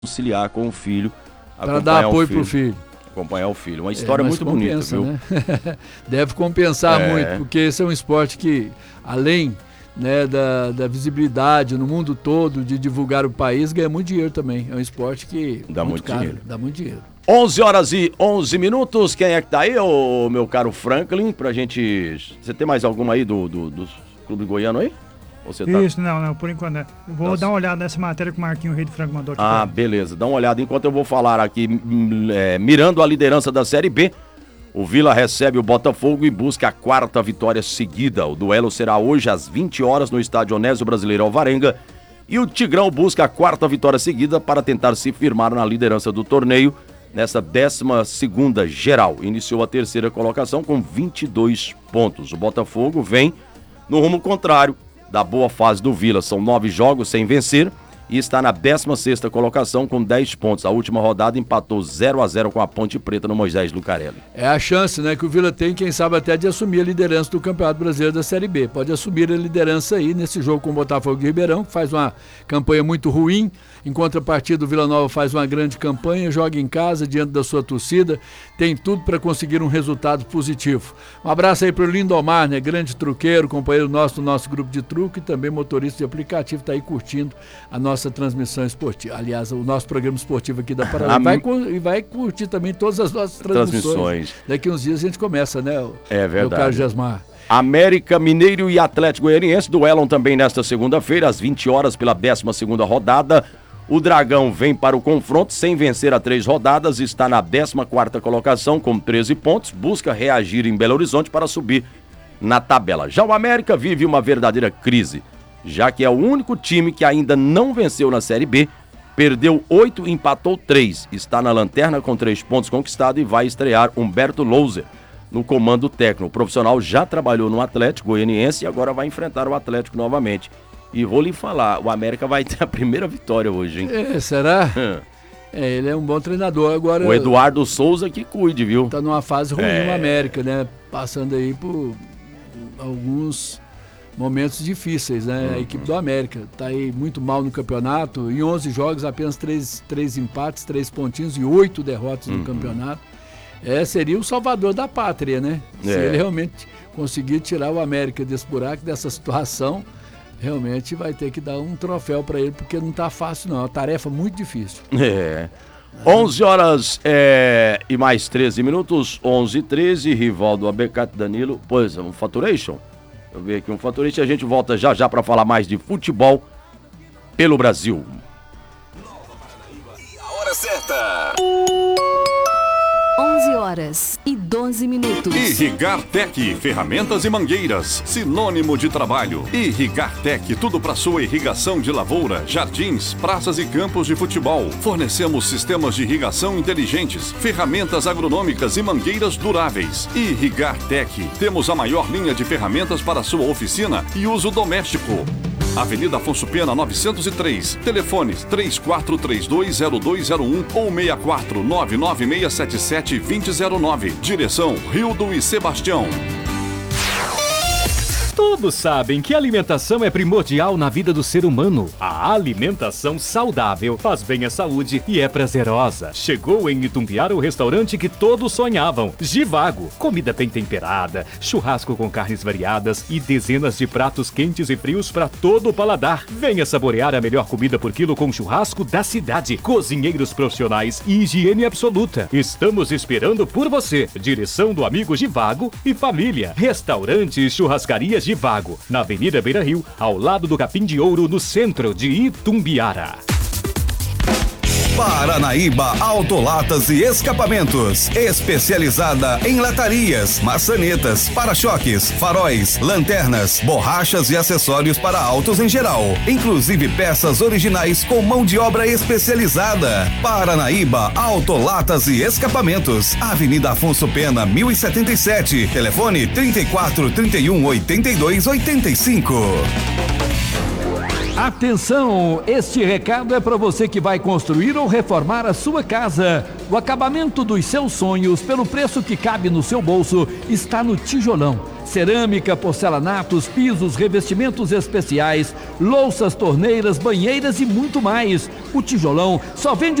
conciliar com o filho. Para dar apoio pro filho. Acompanhar o filho. Uma história muito compensa, bonita, viu? Né? Deve compensar muito, porque esse é um esporte que, além, né, da visibilidade no mundo todo, de divulgar o país, ganha muito dinheiro também. É um esporte que dá muito caro, dinheiro. Dá muito dinheiro. 11h11. Quem é que tá aí, ô, meu caro Franklin? Pra gente... Você tem mais alguma aí do Clube Goiano aí? Você tá... Isso, não, por enquanto não. Vou dar uma olhada nessa matéria que o Marquinho Rei do Frango mandou aqui. Beleza, dá uma olhada enquanto eu vou falar aqui, mirando a liderança da Série B. O Vila recebe o Botafogo e busca a 4ª vitória seguida. O duelo será hoje às 20 horas no estádio Onésio Brasileiro Alvarenga. E o Tigrão busca a 4ª vitória seguida para tentar se firmar na liderança do torneio nessa 12ª geral. Iniciou a 3ª colocação com 22 pontos. O Botafogo vem no rumo contrário da boa fase do Vila. São 9 jogos sem vencer e está na 16ª colocação com 10 pontos. A última rodada empatou 0-0 com a Ponte Preta no Moisés Lucarelli. É a chance, né, que o Vila tem, quem sabe até de assumir a liderança do Campeonato Brasileiro da Série B. Pode assumir a liderança aí nesse jogo com o Botafogo de Ribeirão, que faz uma campanha muito ruim. Em contrapartida, o Vila Nova faz uma grande campanha, joga em casa, diante da sua torcida, tem tudo para conseguir um resultado positivo. Um abraço aí para o Lindomar, né, grande truqueiro, companheiro nosso do nosso grupo de truque e também motorista de aplicativo, está aí curtindo a nossa transmissão esportiva. Aliás, o nosso programa esportivo aqui da Paraná. E vai curtir também todas as nossas transmissões. Daqui uns dias a gente começa, né? É verdade. Meu caro Jasmar. América Mineiro e Atlético Goianiense duelam também nesta segunda-feira, às 20 horas, pela 12ª rodada. O Dragão vem para o confronto sem vencer a 3 rodadas, está na 14ª colocação com 13 pontos, busca reagir em Belo Horizonte para subir na tabela. Já o América vive uma verdadeira crise, já que é o único time que ainda não venceu na Série B, perdeu 8 e empatou 3, está na lanterna com 3 pontos conquistados e vai estrear Humberto Louser no comando técnico. O profissional já trabalhou no Atlético Goianiense e agora vai enfrentar o Atlético novamente. E vou lhe falar, o América vai ter a primeira vitória hoje, hein? Será? Ele é um bom treinador. Agora, o Eduardo Souza que cuide, viu? Tá numa fase ruim no América, né? Passando aí por alguns momentos difíceis, né? A equipe do América tá aí muito mal no campeonato. Em 11 jogos, apenas 3 empates, 3 pontinhos e 8 derrotas no campeonato. Seria o salvador da pátria, né? Se ele realmente conseguir tirar o América desse buraco, dessa situação... Realmente vai ter que dar um troféu para ele, porque não tá fácil não, é uma tarefa muito difícil. 11 horas e mais 13 minutos, 11h13, Rivaldo Abecate, Danilo, pois é, um Faturation. Deixa eu ver aqui um Faturation e a gente volta já para falar mais de futebol pelo Brasil. E a hora certa... 11h12. Irrigartec, ferramentas e mangueiras, sinônimo de trabalho. Irrigartec, tudo para sua irrigação de lavoura, jardins, praças e campos de futebol. Fornecemos sistemas de irrigação inteligentes, ferramentas agronômicas e mangueiras duráveis. Irrigartec, temos a maior linha de ferramentas para sua oficina e uso doméstico. Avenida Afonso Pena 903, telefones 34320201 ou 64996772009. Direção Rildo e Sebastião. Todos sabem que a alimentação é primordial na vida do ser humano. A alimentação saudável faz bem à saúde e é prazerosa. Chegou em Itumbiara o restaurante que todos sonhavam. Givago, comida bem temperada, churrasco com carnes variadas e dezenas de pratos quentes e frios para todo o paladar. Venha saborear a melhor comida por quilo com churrasco da cidade. Cozinheiros profissionais e higiene absoluta. Estamos esperando por você. Direção do amigo Givago e família. Restaurante e churrascaria Givago, na Avenida Beira Rio, ao lado do Capim de Ouro, no centro de Itumbiara. Paranaíba Autolatas e Escapamentos, especializada em latarias, maçanetas, para-choques, faróis, lanternas, borrachas e acessórios para autos em geral, inclusive peças originais com mão de obra especializada. Paranaíba Autolatas e Escapamentos, Avenida Afonso Pena 1077, telefone 34318285. Atenção, este recado é para você que vai construir ou reformar a sua casa. O acabamento dos seus sonhos, pelo preço que cabe no seu bolso, está no Tijolão. cerâmica, porcelanatos, pisos, revestimentos especiais, louças, torneiras, banheiras e muito mais. O Tijolão só vende